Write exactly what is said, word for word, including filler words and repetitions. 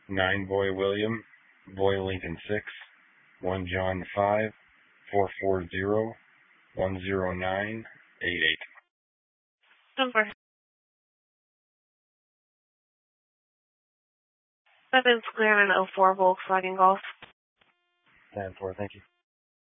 nine Boy William, Boy Lincoln six, one John five, four four zero, one zero nine, eight eight. Number. Seven Square and oh four Volkswagen Golf. ten four, thank you.